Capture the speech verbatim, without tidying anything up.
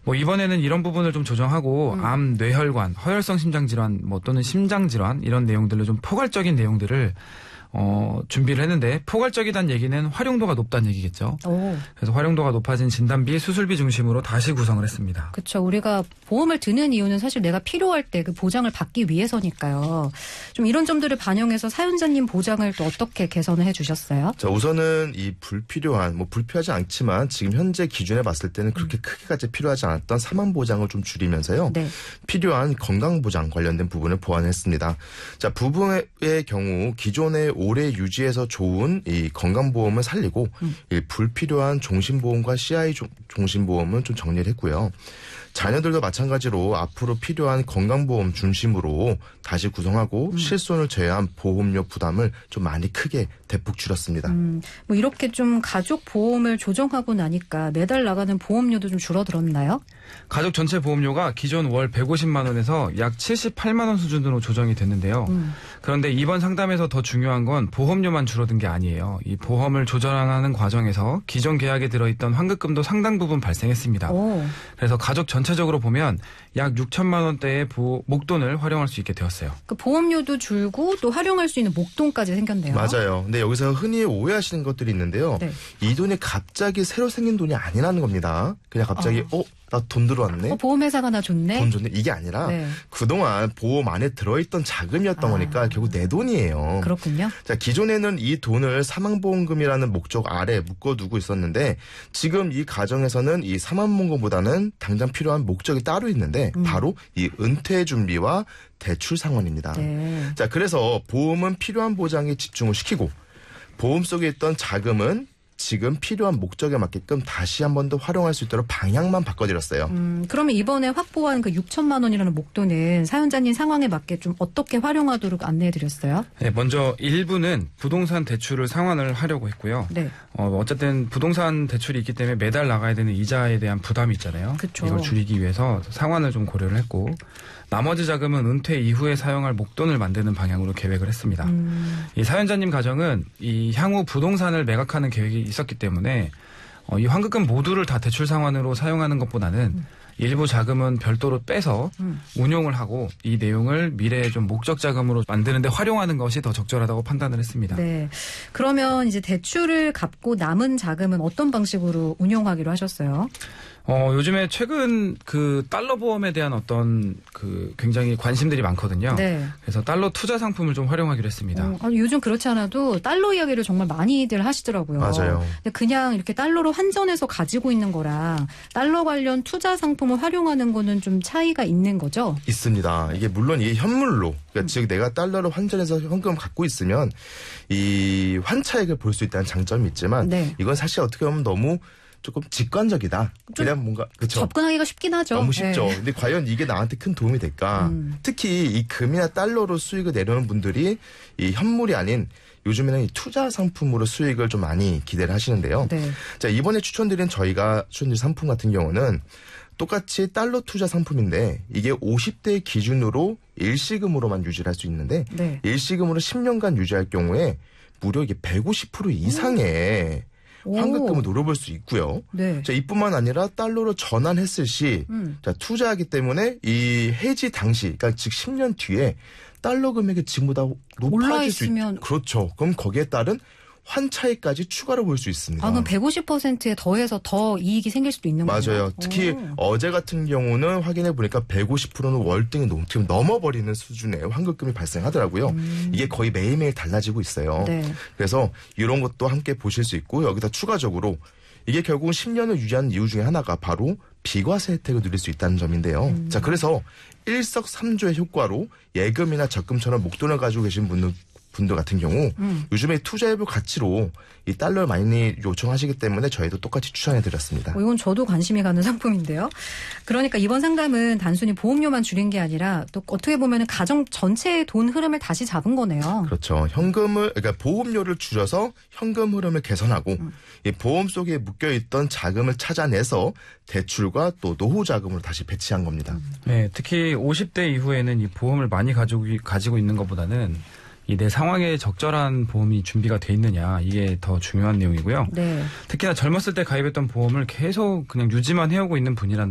뭐 이번에는 이런 부분을 좀 조정하고 음. 암, 뇌혈관, 허혈성 심장 질환, 뭐 또는 심장 질환 이런 내용들로 좀 포괄적인 내용들을 어, 준비를 했는데 포괄적이란 얘기는 활용도가 높다는 얘기겠죠. 오. 그래서 활용도가 높아진 진단비, 수술비 중심으로 다시 구성을 했습니다. 그렇죠. 우리가 보험을 드는 이유는 사실 내가 필요할 때 그 보장을 받기 위해서니까요. 좀 이런 점들을 반영해서 사연자님 보장을 또 어떻게 개선을 해주셨어요? 자, 우선은 이 불필요한, 뭐 불필요하지 않지만 지금 현재 기준에 봤을 때는 그렇게 음. 크게까지 필요하지 않았던 사망 보장을 좀 줄이면서요. 네. 필요한 건강 보장 관련된 부분을 보완했습니다. 자, 부부의 경우 기존의 오래 유지해서 좋은 이 건강보험을 살리고 음. 이 불필요한 종신보험과 씨아이 종신보험은 좀 정리를 했고요. 자녀들도 마찬가지로 앞으로 필요한 건강보험 중심으로 다시 구성하고 음. 실손을 제외한 보험료 부담을 좀 많이 크게 대폭 줄였습니다. 음, 뭐 이렇게 좀 가족 보험을 조정하고 나니까 매달 나가는 보험료도 좀 줄어들었나요? 가족 전체 보험료가 기존 월 백오십만 원에서 약 칠십팔만 원 수준으로 조정이 됐는데요. 음. 그런데 이번 상담에서 더 중요한 건 보험료만 줄어든 게 아니에요. 이 보험을 조정하는 과정에서 기존 계약에 들어있던 환급금도 상당 부분 발생했습니다. 오. 그래서 가족 전체적으로 보면 약 육천만 원대의 보, 목돈을 활용할 수 있게 되었어요. 그 보험료도 줄고 또 활용할 수 있는 목돈까지 생겼네요. 맞아요. 근데 여기서 흔히 오해하시는 것들이 있는데요. 네. 이 돈이 갑자기 새로 생긴 돈이 아니라는 겁니다. 그냥 갑자기 어, 어 나 돈 들어왔네. 어, 보험회사가 나 줬네. 돈 줬네. 이게 아니라 네. 그동안 보험 안에 들어있던 자금이었던 아. 거니까 결국 내 돈이에요. 그렇군요. 자, 기존에는 이 돈을 사망보험금이라는 목적 아래 묶어두고 있었는데 지금 이 가정에서는 이 사망보험금보다는 당장 필요한 목적이 따로 있는데 음. 바로 이 은퇴 준비와 대출 상환입니다. 네. 자, 그래서 보험은 필요한 보장에 집중을 시키고 보험 속에 있던 자금은 지금 필요한 목적에 맞게끔 다시 한 번 더 활용할 수 있도록 방향만 바꿔드렸어요. 음, 그러면 이번에 확보한 그 육천만 원이라는 목돈은 사연자님 상황에 맞게 좀 어떻게 활용하도록 안내해드렸어요? 네, 먼저 일부는 부동산 대출을 상환을 하려고 했고요. 네. 어, 어쨌든 부동산 대출이 있기 때문에 매달 나가야 되는 이자에 대한 부담이 있잖아요. 그쵸. 이걸 줄이기 위해서 상환을 좀 고려를 했고 나머지 자금은 은퇴 이후에 사용할 목돈을 만드는 방향으로 계획을 했습니다. 음. 이 사연자님 가정은 이 향후 부동산을 매각하는 계획이 있었기 때문에 어, 이 환급금 모두를 다 대출 상환으로 사용하는 것보다는 음. 일부 자금은 별도로 빼서 음. 운용을 하고 이 내용을 미래의 좀 목적 자금으로 만드는 데 활용하는 것이 더 적절하다고 판단을 했습니다. 네. 그러면 이제 대출을 갚고 남은 자금은 어떤 방식으로 운용하기로 하셨어요? 어, 요즘에 최근 그 달러 보험에 대한 어떤 그 굉장히 관심들이 많거든요. 네. 그래서 달러 투자 상품을 좀 활용하기로 했습니다. 어, 아니, 요즘 그렇지 않아도 달러 이야기를 정말 많이들 하시더라고요. 맞아요. 근데 그냥 이렇게 달러로 환전해서 가지고 있는 거랑 달러 관련 투자 상품을 활용하는 거는 좀 차이가 있는 거죠? 있습니다. 이게 물론 이게 현물로, 그러니까 음. 즉 내가 달러로 환전해서 현금을 갖고 있으면 이 환차익을 볼 수 있다는 장점이 있지만 네. 이건 사실 어떻게 보면 너무 조금 직관적이다. 그냥 뭔가 그쵸? 접근하기가 쉽긴 하죠. 너무 쉽죠. 네. 근데 과연 이게 나한테 큰 도움이 될까? 음. 특히 이 금이나 달러로 수익을 내려는 분들이 이 현물이 아닌 요즘에는 이 투자 상품으로 수익을 좀 많이 기대를 하시는데요. 네. 자, 이번에 추천드린 저희가 추천드린 상품 같은 경우는 똑같이 달러 투자 상품인데 이게 오십 대 기준으로 일시금으로만 유지를 할 수 있는데 네. 일시금으로 십 년간 유지할 경우에 무려 이게 백오십 퍼센트 이상의 오. 환급금을 노려볼 수 있고요. 네. 자, 이뿐만 아니라 달러로 전환했을 시 음. 자, 투자하기 때문에 이 해지 당시, 그러니까 즉 십 년 뒤에 달러 금액이 지금보다 높아질 수 있으면 그렇죠. 그럼 거기에 따른 환차익까지 추가로 볼 수 있습니다. 아, 그럼 백오십 퍼센트에 더해서 더 이익이 생길 수도 있는 거예요? 맞아요. 특히 오. 어제 같은 경우는 확인해 보니까 백오십 퍼센트는 월등히 넘, 지금 넘어버리는 수준의 환급금이 발생하더라고요. 음. 이게 거의 매일매일 달라지고 있어요. 네. 그래서 이런 것도 함께 보실 수 있고 여기다 추가적으로 이게 결국은 십 년을 유지하는 이유 중에 하나가 바로 비과세 혜택을 누릴 수 있다는 점인데요. 음. 자, 그래서 일석삼조의 효과로 예금이나 적금처럼 목돈을 가지고 계신 분들 분들 같은 경우 음. 요즘에 투자해볼 가치로 이 달러를 많이 요청하시기 때문에 저희도 똑같이 추천해드렸습니다. 어, 이건 저도 관심이 가는 상품인데요. 그러니까 이번 상담은 단순히 보험료만 줄인 게 아니라 또 어떻게 보면 가정 전체의 돈 흐름을 다시 잡은 거네요. 그렇죠. 현금을 그러니까 보험료를 줄여서 현금 흐름을 개선하고 음. 이 보험 속에 묶여있던 자금을 찾아내서 대출과 또 노후 자금으로 다시 배치한 겁니다. 음. 네, 특히 오십 대 이후에는 이 보험을 많이 가지고 가지고 있는 것보다는 이 내 상황에 적절한 보험이 준비가 돼 있느냐 이게 더 중요한 내용이고요. 네. 특히나 젊었을 때 가입했던 보험을 계속 그냥 유지만 해오고 있는 분이란